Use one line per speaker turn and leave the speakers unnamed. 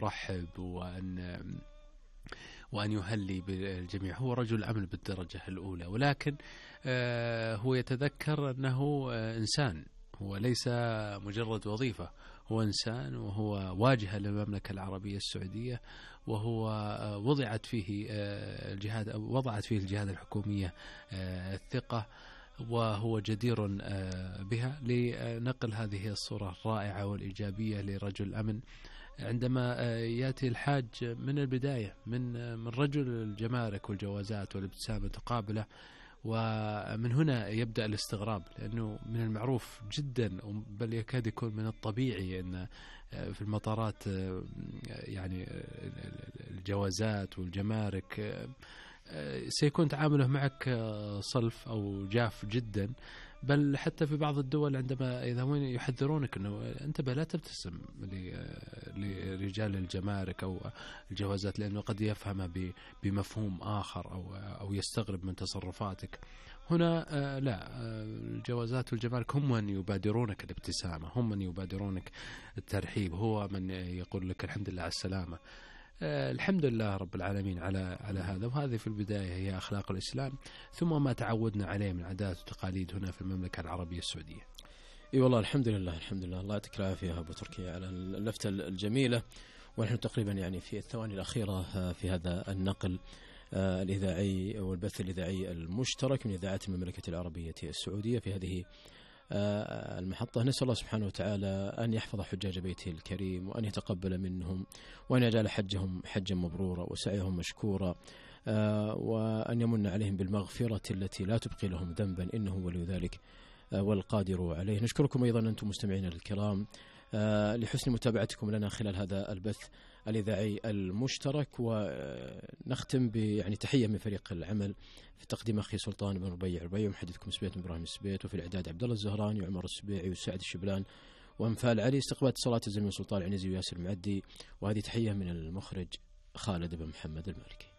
يرحب وأن يهلي بالجميع. هو رجل أمن بالدرجة الأولى، ولكن هو يتذكر أنه إنسان، هو ليس مجرد وظيفة، هو إنسان، وهو واجهة للمملكة العربية السعودية، وهو وضعت فيه الجهات الحكومية الثقة، وهو جدير بها لنقل هذه الصورة الرائعة والإيجابية لرجل أمن عندما يأتي الحاج من البداية من رجل الجمارك والجوازات والابتسامة تقابله. ومن هنا يبدأ الاستغراب، لأنه من المعروف جدا، بل يكاد يكون من الطبيعي أن في المطارات يعني الجوازات والجمارك سيكون تعامله معك صلف أو جاف جدا، بل حتى في بعض الدول عندما يذهبون يحذرونك أنه انتبه لا تبتسم لرجال الجمارك أو الجوازات، لأنه قد يفهم بمفهوم آخر أو يستغرب من تصرفاتك. هنا لا، الجوازات والجمارك هم من يبادرونك الابتسامة، هم من يبادرونك الترحيب، هو من يقول لك الحمد لله على السلامة. الحمد لله رب العالمين على هذا. وهذه في البداية هي أخلاق الإسلام، ثم ما تعودنا عليه من عادات وتقاليد هنا في المملكة العربية السعودية.
اي والله الحمد لله الله يعطيك العافية يا أبو تركي على اللفتة الجميلة. ونحن تقريبا يعني في الثواني الأخيرة في هذا النقل الإذاعي والبث الإذاعي المشترك من إذاعات المملكة العربية السعودية في هذه المحطة. نسأل الله سبحانه وتعالى أن يحفظ حجاج بيته الكريم، وأن يتقبل منهم، وأن يجعل حجهم حجا مبرورا وسعيهم مشكورا، وأن يمن عليهم بالمغفرة التي لا تبقي لهم ذنبا، إنه ولي ذلك والقادر عليه. نشكركم أيضا أنتم مستمعين الكرام لحسن متابعتكم لنا خلال هذا البث الإذاعي المشترك. ونختم يعني تحية من فريق العمل في تقديم أخي سلطان بن ربيع ومحدثكم سبيت إبراهيم السبيت، وفي الإعداد عبد الله الزهراني وعمر السبيعي وسعد الشبلان وأنفال علي، استقبال اتصالات الزميل سلطان العنزي وياسر المعدي. وهذه تحية من المخرج خالد بن محمد المالكي.